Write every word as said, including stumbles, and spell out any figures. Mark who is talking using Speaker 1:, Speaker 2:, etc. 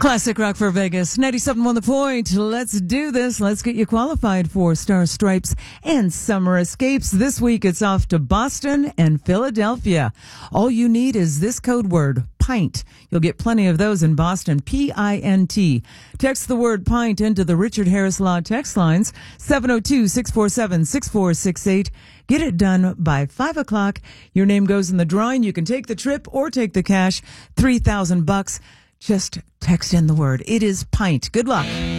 Speaker 1: Classic Rock for Vegas, ninety-seven on the point. Let's do this. Let's get you qualified for Star Stripes and Summer Escapes. This week it's off to Boston and Philadelphia. All you need is this code word, PINT. You'll get plenty of those in Boston, P I N T. Text the word PINT into the Richard Harris Law text lines, seven oh two, six four seven, six four six eight. Get it done by five o'clock. Your name goes in the drawing. You can take the trip or take the cash, three thousand bucks. Just text in the word. It is PINT. Good luck.